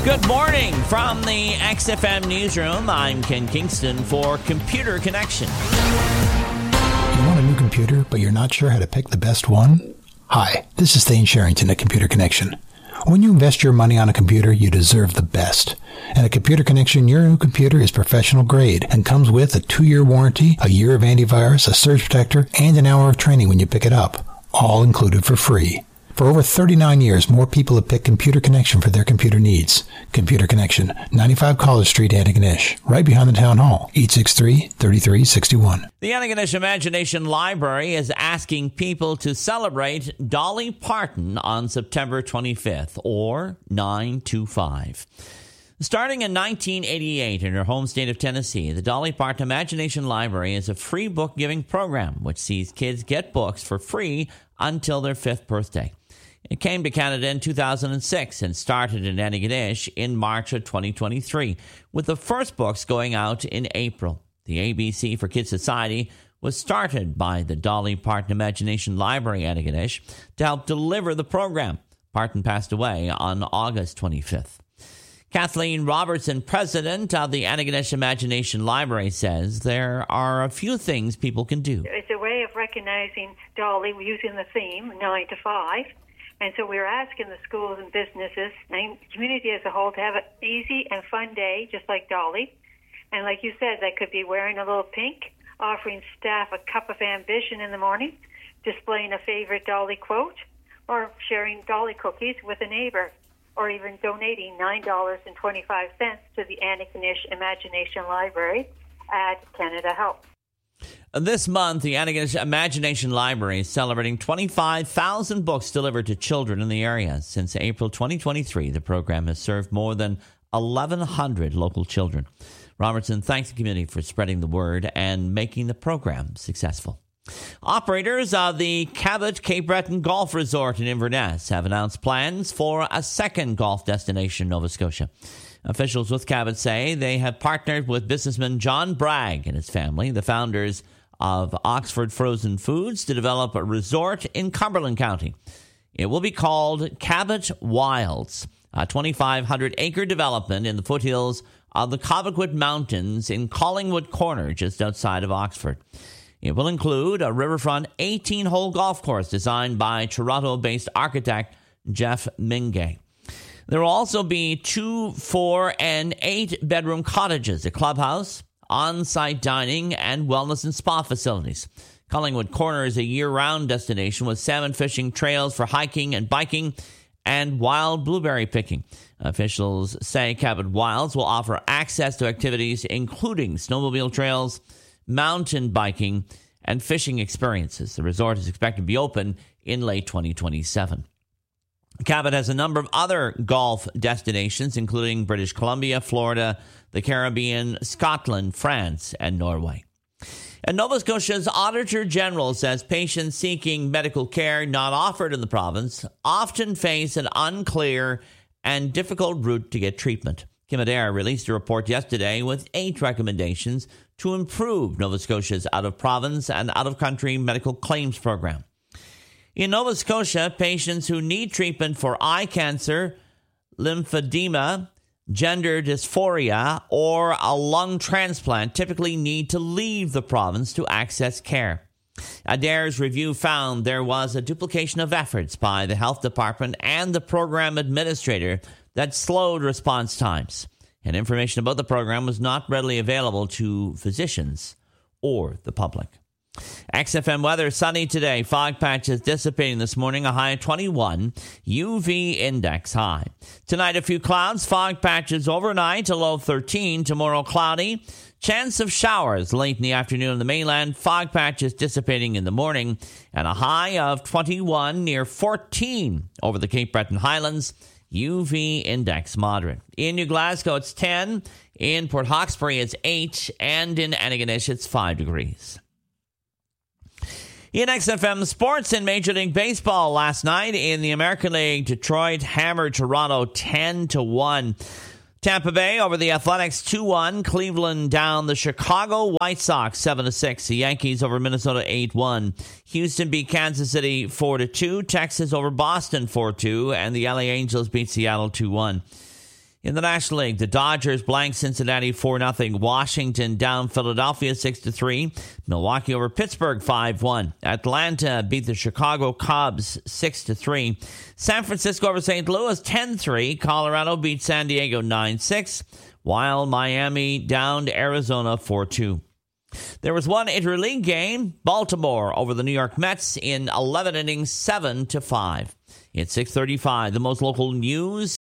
Good morning from the XFM Newsroom. I'm Ken Kingston for Computer Connection. You want a new computer, but you're not sure how to pick the best one? Hi, this is Thane Sherrington at Computer Connection. When you invest your money on a computer, you deserve the best. And at Computer Connection, your new computer is professional grade and comes with a 2-year warranty, a year of antivirus, a surge protector, and an hour of training when you pick it up. All included for free. For over 39 years, more people have picked Computer Connection for their computer needs. Computer Connection, 95 College Street, Antigonish, right behind the Town Hall, 863-3361. The Antigonish Imagination Library is asking people to celebrate Dolly Parton on September 25th, or 9/25. Starting in 1988 in her home state of Tennessee, the Dolly Parton Imagination Library is a free book-giving program which sees kids get books for free until their 5th birthday. It came to Canada in 2006 and started in Antigonish in March of 2023, with the first books going out in April. The ABC for Kids Society was started by the Dolly Parton Imagination Library, Antigonish, to help deliver the program. Parton passed away on August 25th. Kathleen Robertson, president of the Antigonish Imagination Library, says there are a few things people can do. It's a way of recognizing Dolly using the theme, 9 to 5. And so we're asking the schools and businesses and community as a whole to have an easy and fun day, just like Dolly. And like you said, that could be wearing a little pink, offering staff a cup of ambition in the morning, displaying a favorite Dolly quote, or sharing Dolly cookies with a neighbor, or even donating $9.25 to the Antigonish Imagination Library at Canada Help. This month, the Antigonish Imagination Library is celebrating 25,000 books delivered to children in the area. Since April 2023, the program has served more than 1,100 local children. Robertson thanks the community for spreading the word and making the program successful. Operators of the Cabot Cape Breton Golf Resort in Inverness have announced plans for a second golf destination in Nova Scotia. Officials with Cabot say they have partnered with businessman John Bragg and his family, the founders of Oxford Frozen Foods, to develop a resort in Cumberland County. It will be called Cabot Wilds, a 2,500-acre development in the foothills of the Cobequid Mountains in Collingwood Corner, just outside of Oxford. It will include a riverfront 18-hole golf course designed by Toronto-based architect Jeff Mingay. There will also be 2, 4, and 8-bedroom cottages, a clubhouse, on-site dining, and wellness and spa facilities. Collingwood Corner is a year-round destination with salmon fishing, trails for hiking and biking, and wild blueberry picking. Officials say Cabot Wilds will offer access to activities including snowmobile trails, mountain biking, and fishing experiences. The resort is expected to be open in late 2027. Cabot has a number of other golf destinations, including British Columbia, Florida, the Caribbean, Scotland, France, and Norway. And Nova Scotia's Auditor General says patients seeking medical care not offered in the province often face an unclear and difficult route to get treatment. Kim Adair released a report yesterday with 8 recommendations to improve Nova Scotia's out-of-province and out-of-country medical claims program. In Nova Scotia, patients who need treatment for eye cancer, lymphedema, gender dysphoria, or a lung transplant typically need to leave the province to access care. Adair's review found there was a duplication of efforts by the health department and the program administrator that slowed response times, and information about the program was not readily available to physicians or the public. XFM weather, sunny today. Fog patches dissipating this morning, a high of 21. UV index high. Tonight, a few clouds. Fog patches overnight, a low of 13. Tomorrow, cloudy. Chance of showers late in the afternoon on the mainland. Fog patches dissipating in the morning. And a high of 21 near 14 over the Cape Breton Highlands. UV index moderate. In New Glasgow, it's 10. In Port Hawkesbury, it's 8. And in Antigonish, it's 5 degrees. In XFM sports, in Major League Baseball last night in the American League, Detroit hammered Toronto 10-1. Tampa Bay over the Athletics 2-1. Cleveland down the Chicago White Sox 7-6. The Yankees over Minnesota 8-1. Houston beat Kansas City 4-2. Texas over Boston 4-2. And the LA Angels beat Seattle 2-1. In the National League, the Dodgers blank Cincinnati 4-0. Washington down Philadelphia 6-3. Milwaukee over Pittsburgh 5-1. Atlanta beat the Chicago Cubs 6-3. San Francisco over St. Louis 10-3. Colorado beat San Diego 9-6. While Miami downed Arizona 4-2. There was one interleague game. Baltimore over the New York Mets in 11 innings, 7-5. It's 6:35. The most local news